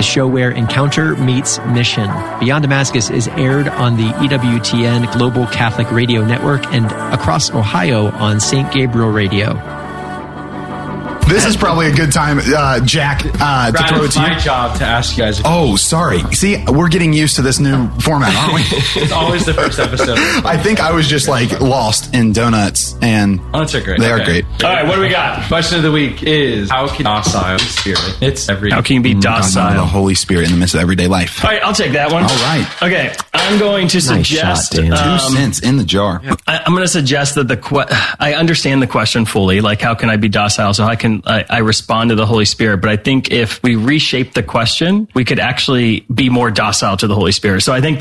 show where encounter meets mission. Beyond Damascus is aired on the EWTN Global Catholic Radio Network and across Ohio on St. Gabriel Radio. This is probably a good time, Jack, to throw it to you. It's my job to ask you guys. Oh, sorry. See, we're getting used to this new format, aren't we? It's always the first episode. I think I was just like lost in donuts, and donuts are great. They are great. All right, what do we got? Question of the week is: how can docile Spirit? It's every. How can you be docile? The Holy Spirit in the midst of everyday life. All right, I'll take that one. All right. Okay, I'm going to suggest 2 cents in the jar. I'm going to suggest that I understand the question fully. Like, how can I be docile? So I respond to the Holy Spirit. But I think if we reshape the question, we could actually be more docile to the Holy Spirit. So I think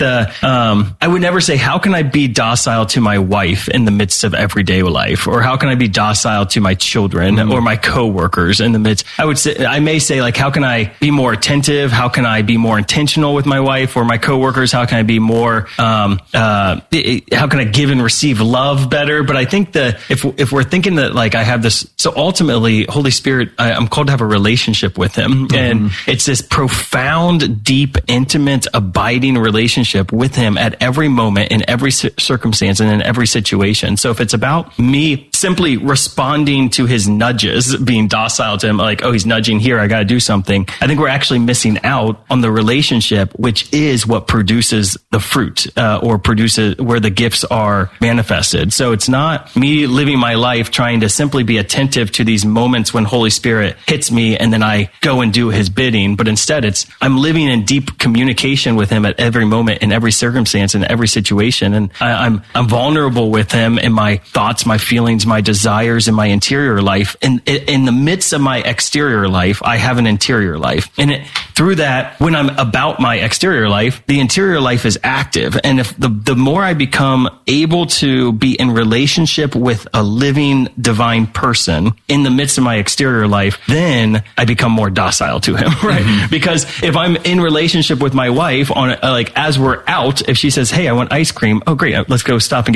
I would never say, how can I be docile to my wife in the midst of everyday life? Or how can I be docile to my children or my coworkers in the midst? I may say, like, how can I be more attentive? How can I be more intentional with my wife or my coworkers? How can I be more, how can I give and receive love better? But I think that if we're thinking that, like, I have this, so ultimately, Holy Spirit, I'm called to have a relationship with him. And it's this profound, deep, intimate, abiding relationship with him at every moment, in every circumstance, and in every situation. So if it's about me simply responding to his nudges, being docile to him, like, oh, he's nudging here, I got to do something, I think we're actually missing out on the relationship, which is what produces the fruit, or produces where the gifts are manifested. So it's not me living my life trying to simply be attentive to these moments when Holy Spirit hits me and then I go and do his bidding. But instead I'm living in deep communication with him at every moment, in every circumstance, in every situation. And I'm vulnerable with him in my thoughts, my feelings, my desires, in my interior life. And in the midst of my exterior life, I have an interior life. And through that, when I'm about my exterior life, the interior life is active. And if the more I become able to be in relationship with a living divine person in the midst of my exterior life, then I become more docile to him, right? Because if I'm in relationship with my wife on like, as we're out, if she says, hey, I want ice cream. Oh, great. Let's go stop and get